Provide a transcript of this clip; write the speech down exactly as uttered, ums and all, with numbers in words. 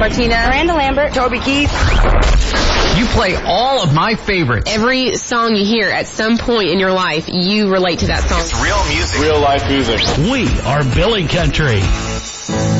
Martina, Miranda Lambert, Toby Keith. You play all of my favorites. Every song you hear at some point in your life, you relate to that song. It's real music. Real life music. We are Billy Country.